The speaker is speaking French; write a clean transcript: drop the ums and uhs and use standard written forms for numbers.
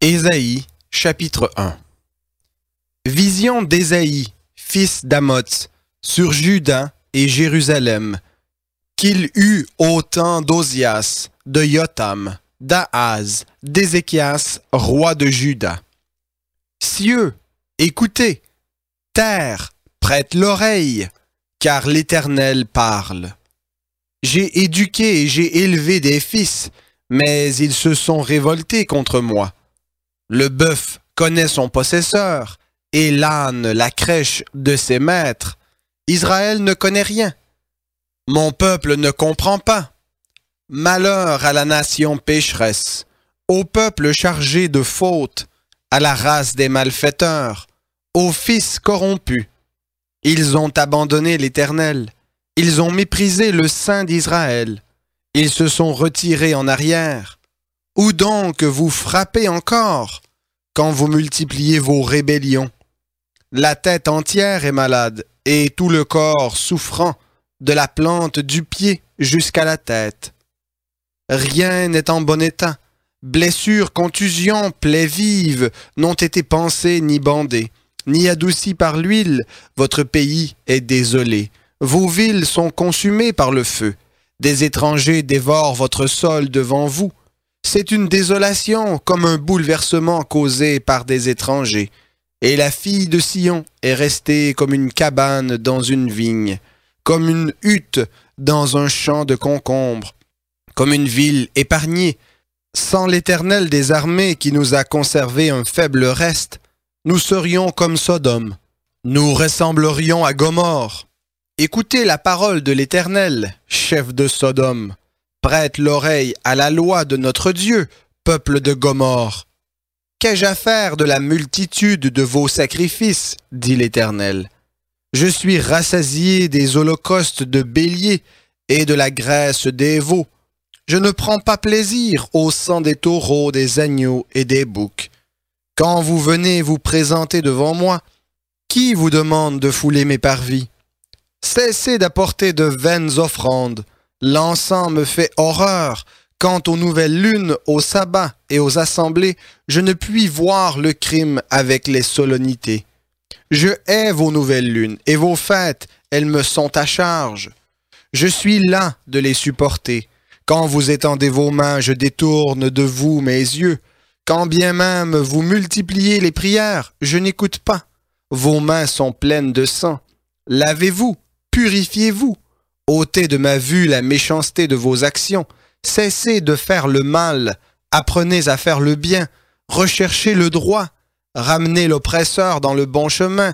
Ésaïe, chapitre 1. Vision d'Ésaïe, fils d'Amoz, sur Juda et Jérusalem, qu'il eut au temps d'Osias, de Jotham, d'Ahaz, d'Ézéchias, roi de Juda. Cieux, écoutez, terre, prête l'oreille, car l'Éternel parle. J'ai éduqué et j'ai élevé des fils, mais ils se sont révoltés contre moi. Le bœuf connaît son possesseur, et l'âne la crèche de ses maîtres. Israël ne connaît rien. Mon peuple ne comprend pas. Malheur à la nation pécheresse, au peuple chargé de fautes, à la race des malfaiteurs, aux fils corrompus. Ils ont abandonné l'Éternel. Ils ont méprisé le Saint d'Israël. Ils se sont retirés en arrière. Où donc vous frappez encore quand vous multipliez vos rébellions? La tête entière est malade et tout le corps souffrant, de la plante du pied jusqu'à la tête. Rien n'est en bon état. Blessures, contusions, plaies vives n'ont été pansées ni bandées, ni adoucies par l'huile. Votre pays est désolé. Vos villes sont consumées par le feu. Des étrangers dévorent votre sol devant vous. C'est une désolation comme un bouleversement causé par des étrangers. Et la fille de Sion est restée comme une cabane dans une vigne, comme une hutte dans un champ de concombres, comme une ville épargnée. Sans l'Éternel des armées qui nous a conservé un faible reste, nous serions comme Sodome. Nous ressemblerions à Gomorrhe. Écoutez la parole de l'Éternel, chef de Sodome. Prête l'oreille à la loi de notre Dieu, peuple de Gomorrhe. Qu'ai-je à faire de la multitude de vos sacrifices, dit l'Éternel. Je suis rassasié des holocaustes de béliers et de la graisse des veaux. Je ne prends pas plaisir au sang des taureaux, des agneaux et des boucs. Quand vous venez vous présenter devant moi, qui vous demande de fouler mes parvis? Cessez d'apporter de vaines offrandes. L'encens me fait horreur. Quant aux nouvelles lunes, aux sabbats et aux assemblées, je ne puis voir le crime avec les solennités. Je hais vos nouvelles lunes et vos fêtes, elles me sont à charge. Je suis las de les supporter. Quand vous étendez vos mains, je détourne de vous mes yeux. Quand bien même vous multipliez les prières, je n'écoute pas. Vos mains sont pleines de sang. Lavez-vous, purifiez-vous. Ôtez de ma vue la méchanceté de vos actions. Cessez de faire le mal. Apprenez à faire le bien. Recherchez le droit. Ramenez l'oppresseur dans le bon chemin.